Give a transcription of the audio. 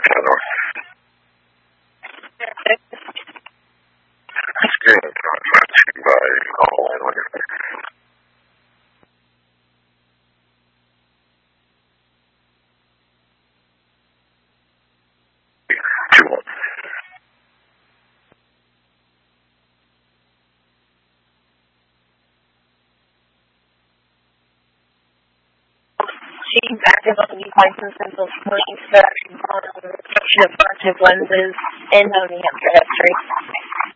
channel. Skin contracting by all She's active on the license until 20 production of lenses in New Hampshire history.